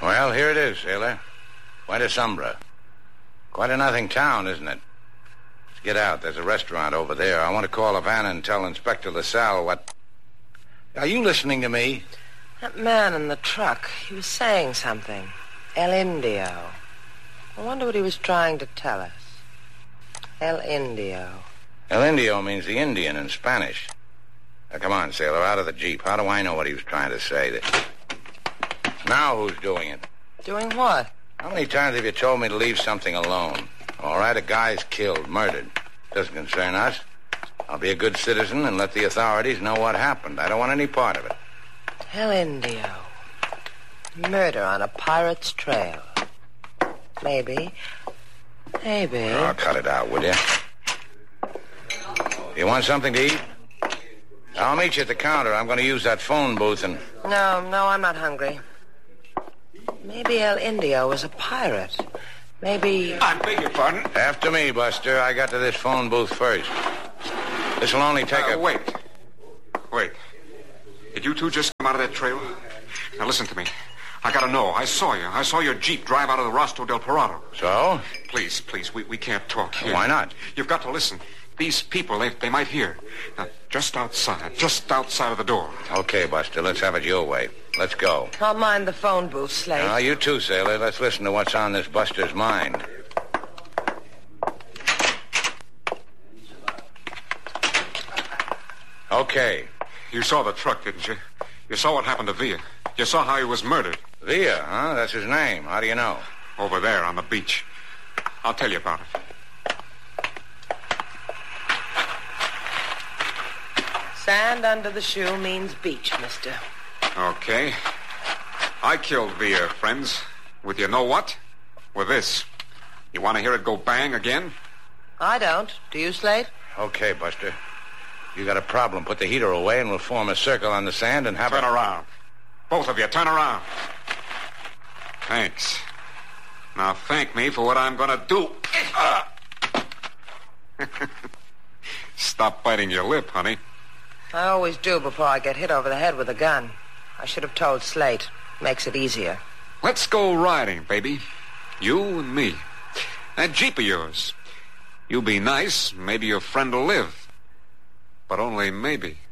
Well, here it is, sailor. Puente Sombra. Quite a nothing town, isn't it? Let's get out. There's a restaurant over there. I want to call Havana and tell Inspector LaSalle what... Are you listening to me? That man in the truck, he was saying something. El Indio. I wonder what he was trying to tell us. El Indio. El Indio means the Indian in Spanish. Now, come on, sailor, out of the Jeep. How do I know what he was trying to say? Now who's doing it? Doing what? How many times have you told me to leave something alone? All right, a guy's killed, murdered. Doesn't concern us. I'll be a good citizen and let the authorities know what happened. I don't want any part of it. El Indio. Murder on a pirate's trail. Maybe. Oh, cut it out, will you? You want something to eat? I'll meet you at the counter. I'm going to use that phone booth and... No, I'm not hungry. Maybe El Indio was a pirate. Maybe... I beg your pardon? After me, Buster. I got to this phone booth first. This will only take Wait. Did you two just come out of that trail? Now, listen to me. I gotta know. I saw you. I saw your Jeep drive out of the Rastro del Parado. So? Please, we can't talk here. Why not? You've got to listen. These people, they might hear. Now, just outside of the door. Okay, Buster, let's have it your way. Let's go. I'll mind the phone booth, Slate. Now, you too, sailor. Let's listen to what's on this Buster's mind. Okay. You saw the truck, didn't you? You saw what happened to Villa. You saw how he was murdered. Villa, huh? That's his name. How do you know? Over there on the beach. I'll tell you about it. Sand under the shoe means beach, mister. Okay. I killed Villa, friends. With you know what? With this. You want to hear it go bang again? I don't. Do you, Slate? Okay, Buster. You got a problem. Put the heater away and we'll form a circle on the sand and have Turn around. Both of you, turn around. Thanks. Now thank me for what I'm going to do. Stop biting your lip, honey. I always do before I get hit over the head with a gun. I should have told Slate. Makes it easier. Let's go riding, baby. You and me. That Jeep of yours. You be nice, maybe your friend will live. But only maybe.